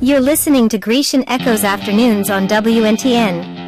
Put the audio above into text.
You're listening to Grecian Echoes Afternoons on WNTN.